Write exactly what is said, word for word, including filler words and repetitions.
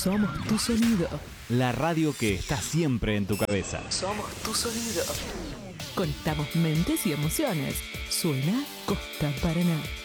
Somos tu sonido. La radio que está siempre en tu cabeza. Somos tu sonido. Conectamos mentes y emociones. Suena Costa Paraná.